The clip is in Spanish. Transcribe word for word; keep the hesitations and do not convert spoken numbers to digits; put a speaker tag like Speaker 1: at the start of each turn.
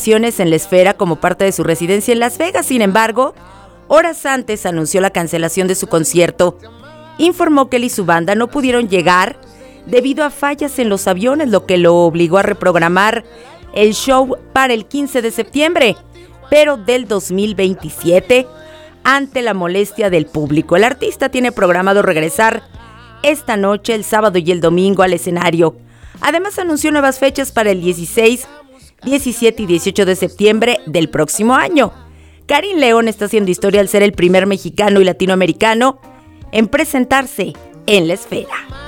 Speaker 1: presentaciones en la Esfera como parte de su residencia en Las Vegas. Sin embargo, horas antes anunció la cancelación de su concierto. Informó que él y su banda no pudieron llegar debido a fallas en los aviones, lo que lo obligó a reprogramar el show para el quince de septiembre, pero del dos mil veintisiete, ante la molestia del público. El artista tiene programado regresar esta noche, el sábado y el domingo al escenario. Además, anunció nuevas fechas para el dieciséis, diecisiete y dieciocho de septiembre del próximo año. Karim León está haciendo historia al ser el primer mexicano y latinoamericano en presentarse en la Esfera.